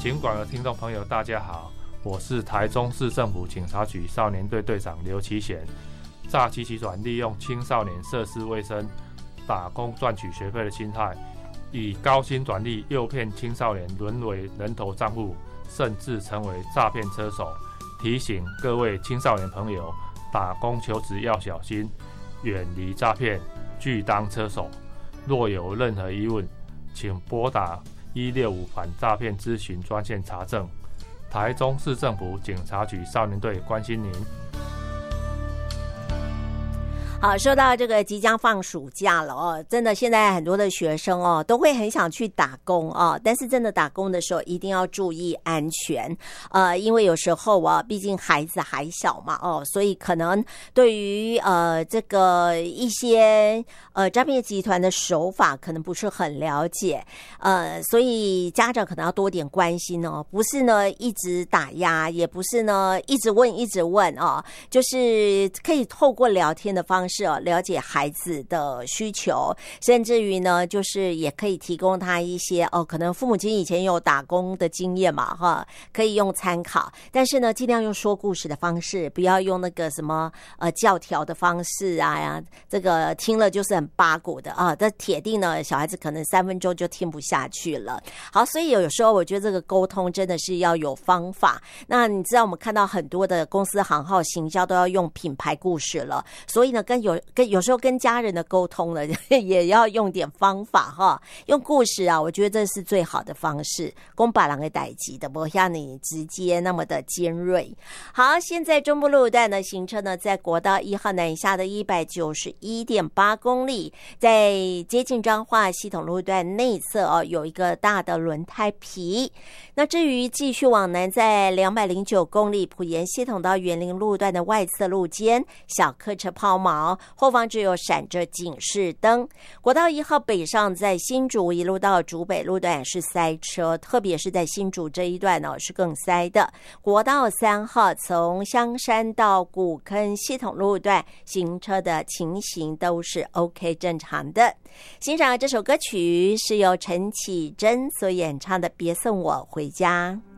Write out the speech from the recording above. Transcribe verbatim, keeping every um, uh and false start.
警广的听众朋友，大家好，我是台中市政府警察局少年队队长刘其贤。诈欺集团利用青少年涉世未深、打工赚取学费的心态，以高薪转利诱骗青少年沦为人头账户，甚至成为诈骗车手。提醒各位青少年朋友，打工求职要小心，远离诈骗，拒当车手。若有任何疑问，请拨打一六五反诈骗咨询专线查证。台中市政府警察局少年队关心您。 好，说到这个即将放暑假了哦，真的现在很多的学生哦都会很想去打工哦，但是真的打工的时候一定要注意安全，呃，因为有时候啊，毕竟孩子还小嘛哦，所以可能对于呃这个一些呃诈骗集团的手法可能不是很了解，呃，所以家长可能要多点关心哦，不是呢一直打压，也不是呢一直问一直问哦，就是可以透过聊天的方式。是哦，了解孩子的需求，甚至于呢，就是也可以提供他一些哦，可能父母亲以前有打工的经验嘛，哈，可以用参考。但是呢，尽量用说故事的方式，不要用那个什么呃教条的方式啊呀，这个听了就是很八股的啊，这铁定呢，小孩子可能三分钟就听不下去了。好，所以有时候我觉得这个沟通真的是要有方法。那你知道我们看到很多的公司行号行销都要用品牌故事了，所以呢，跟有跟有时候跟家人的沟通呢，也要用点方法哈，用故事啊，我觉得这是最好的方式。公把人给逮急的，不像你直接那么的尖锐。好，现在中部路段的行车呢，在国道一号南下的一百九十一点八公里，在接近彰化系统路段内侧哦，有一个大的轮胎皮。那至于继续往南，在两百零九公里埔盐系统到园林路段的外侧路肩，小客车抛锚，后方只有闪着警示灯。国道一号北上，在新竹一路到竹北路段是塞车，特别是在新竹这一段呢、哦、是更塞的。国道三号从香山到古坑系统路段行车的情形都是 OK 正常的。欣赏这首歌曲是由陈绮贞所演唱的《别送我回家》。